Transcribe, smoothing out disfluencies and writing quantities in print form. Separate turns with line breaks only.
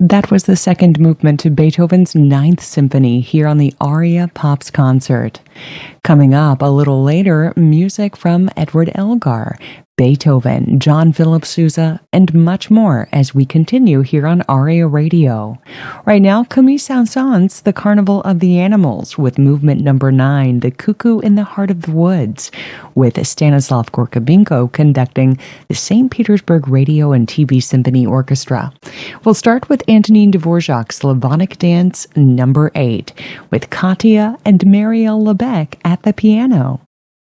That was the second movement to Beethoven's Ninth Symphony here on the Aria Pops concert. Coming up a little later, music from Edward Elgar, Beethoven, John Philip Sousa, and much more as we continue here on Aria Radio. Right now, Camille Saint-Saëns, The Carnival of the Animals, with movement number 9, The Cuckoo in the Heart of the Woods, with Stanislav Gorkabinko conducting the St. Petersburg Radio and TV Symphony Orchestra. We'll start with Antonin Dvorak's Slavonic Dance number 8, with Katya and Marielle Lebec at the piano.